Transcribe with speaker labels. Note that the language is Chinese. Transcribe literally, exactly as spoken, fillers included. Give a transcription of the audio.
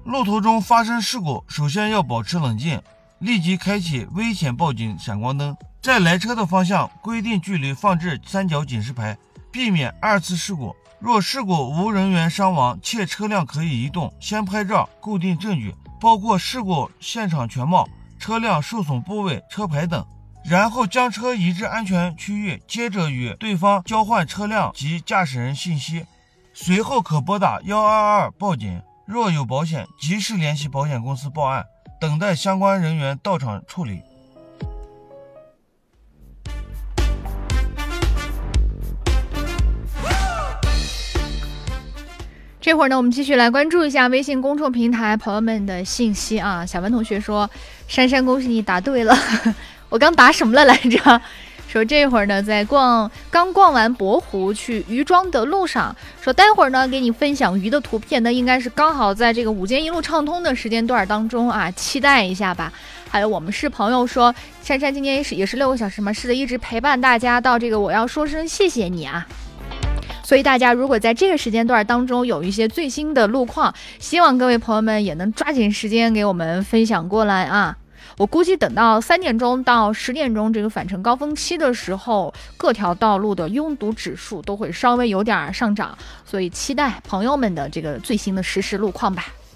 Speaker 1: 路途中发生事故，首先要保持冷静，立即开启危险报警闪光灯，在来车的方向规定距离放置三角警示牌，避免二次事故。若事故无人员伤亡且车辆可以移动，先拍照固定证据，包括事故现场全貌、车辆受损部位、车牌等，然后将车移至安全区域，接着与对方交换车辆及驾驶人信息，随后可拨打一二二报警。若有保险，及时联系保险公司报案，等待相关人员到场处理。
Speaker 2: 这会儿呢，我们继续来关注一下微信公众平台朋友们的信息啊。小文同学说：“珊珊，恭喜你答对了。”我刚答什么了来着？说这会儿呢，在逛刚逛完博湖去鱼庄的路上，说待会儿呢给你分享鱼的图片呢，应该是刚好在这个午间一路畅通的时间段当中啊，期待一下吧。还有我们是朋友说，珊珊今天也是也是六个小时嘛，是的，一直陪伴大家到这个，我要说声谢谢你啊。所以大家如果在这个时间段当中有一些最新的路况，希望各位朋友们也能抓紧时间给我们分享过来啊。我估计等到三点钟到十点钟这个返程高峰期的时候，各条道路的拥堵指数都会稍微有点上涨，所以期待朋友们的这个最新的实时路况吧。